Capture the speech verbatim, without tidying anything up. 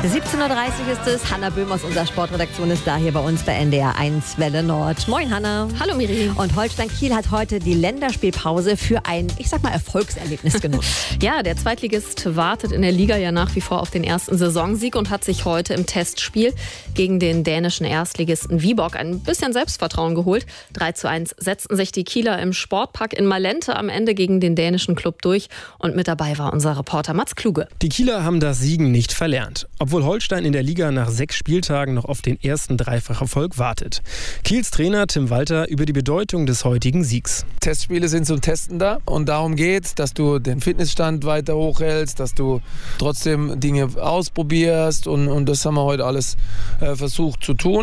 siebzehn Uhr dreißig ist es. Hanna Böhm aus unserer Sportredaktion ist da hier bei uns bei N D R eins Welle Nord. Moin Hanna. Hallo Miri. Und Holstein Kiel hat heute die Länderspielpause für ein, ich sag mal, Erfolgserlebnis genutzt. Ja, der Zweitligist wartet in der Liga ja nach wie vor auf den ersten Saisonsieg und hat sich heute im Testspiel gegen den dänischen Erstligisten Viborg ein bisschen Selbstvertrauen geholt. drei zu eins setzten sich die Kieler im Sportpark in Malente am Ende gegen den dänischen Club durch. Und mit dabei war unser Reporter Mats Kluge. Die Kieler haben das Siegen nicht verlernt, obwohl Holstein in der Liga nach sechs Spieltagen noch auf den ersten Dreifacherfolg wartet. Kiels Trainer Tim Walter über die Bedeutung des heutigen Siegs. Testspiele sind zum Testen da und darum geht's, dass du den Fitnessstand weiter hochhältst, dass du trotzdem Dinge ausprobierst und, und das haben wir heute alles äh, versucht zu tun.